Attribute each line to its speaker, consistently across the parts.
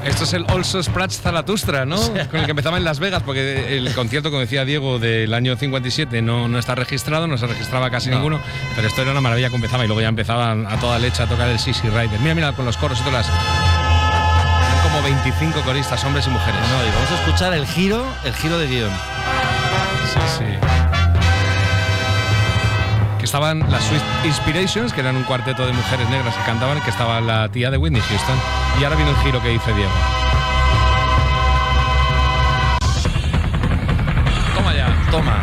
Speaker 1: Esto es el Also Sprach Zaratustra, ¿no?
Speaker 2: O sea,
Speaker 1: con el que empezaba en Las Vegas, porque el concierto, como decía Diego, del año 57 no está registrado, no se registraba casi ninguno, pero esto era una maravilla que empezaba y luego ya empezaban a toda leche a tocar el Sissy Rider. Mira, con los coros y todas las... como 25 coristas, hombres y mujeres.
Speaker 2: No, y vamos a escuchar el giro de guión.
Speaker 1: Sí. Que estaban las Sweet Inspirations, que eran un cuarteto de mujeres negras que cantaban, que estaba la tía de Whitney Houston. Y ahora viene el giro que dice Diego. Toma ya.
Speaker 2: Toma.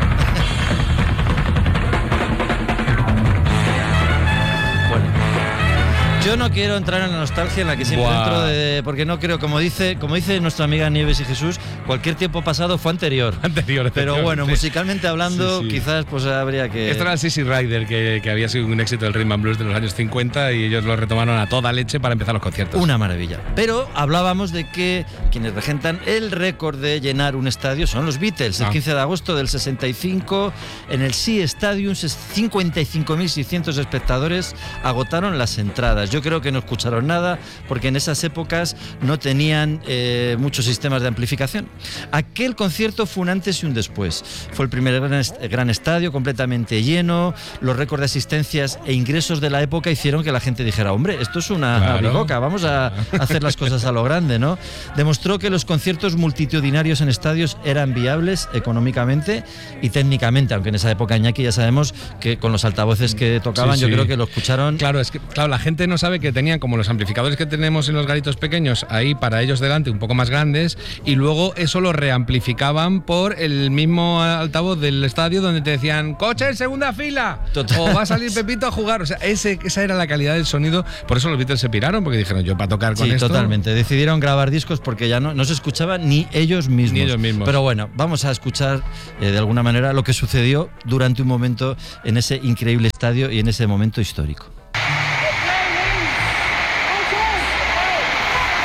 Speaker 2: Bueno, yo no quiero entrar en la nostalgia en la que siempre entro, porque no creo, como dice nuestra amiga Nieves y Jesús, cualquier tiempo pasado fue anterior. Pero bueno, musicalmente hablando, quizás pues habría que...
Speaker 1: Esto era el Sissy Rider, que había sido un éxito del rhythm and blues de los años 50 y ellos lo retomaron a toda leche para empezar los conciertos.
Speaker 2: Una maravilla. Pero hablábamos de que quienes regentan el récord de llenar un estadio son los Beatles. El 15 de agosto del 65, en el Shea Stadium, 55.600 espectadores agotaron las entradas. Yo creo que no escucharon nada porque en esas épocas no tenían muchos sistemas de amplificación. Aquel concierto fue un antes y un después. Fue el primer gran estadio completamente lleno. Los récords de asistencias e ingresos de la época hicieron que la gente dijera, hombre, esto es una bicoca, vamos a hacer las cosas a lo grande, ¿no? Demostró que los conciertos multitudinarios en estadios eran viables económicamente y técnicamente, aunque en esa época, Iñaki, ya sabemos que con los altavoces que tocaban, yo creo que lo escucharon.
Speaker 1: Claro, la gente no sabe que tenían como los amplificadores que tenemos en los garitos pequeños ahí para ellos delante, un poco más grandes, y luego eso lo reamplificaban por el mismo altavoz del estadio donde te decían coche en segunda fila. Total. O va a salir Pepito a jugar. O sea, esa era la calidad del sonido. Por eso los Beatles se piraron, porque dijeron, yo para tocar con esto...
Speaker 2: Sí, totalmente. Decidieron grabar discos porque ya no se escuchaban ni ellos mismos. Pero bueno, vamos a escuchar de alguna manera lo que sucedió durante un momento en ese increíble estadio y en ese momento histórico.